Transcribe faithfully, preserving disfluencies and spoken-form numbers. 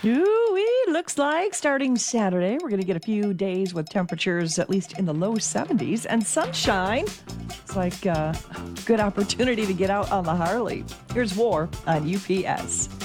Ooh, looks like starting Saturday, we're going to get a few days with temperatures at least in the low seventies and sunshine. It's like a good opportunity to get out on the Harley. Here's War on U P S.